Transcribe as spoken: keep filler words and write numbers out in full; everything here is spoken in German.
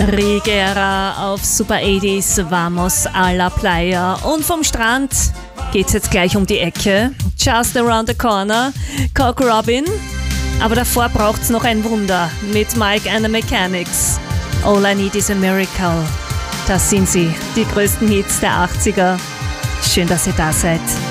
Rigera auf Super achtziger, Vamos a la Playa. Und vom Strand geht's jetzt gleich um die Ecke. Just around the corner, Cock Robin. Aber davor braucht's noch ein Wunder mit Mike and the Mechanics. All I Need is a Miracle. Das sind sie, die größten Hits der achtziger. Schön, dass ihr da seid.